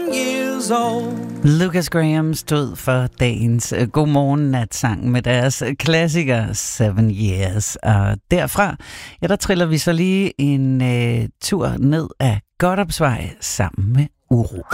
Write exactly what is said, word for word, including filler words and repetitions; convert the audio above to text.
Lucas Graham stod for dagens Godmorgen Natsang med deres klassiker Seven Years. Og derfra, ja, der triller vi så lige en uh, tur ned ad Godthåbsvej sammen med Uro.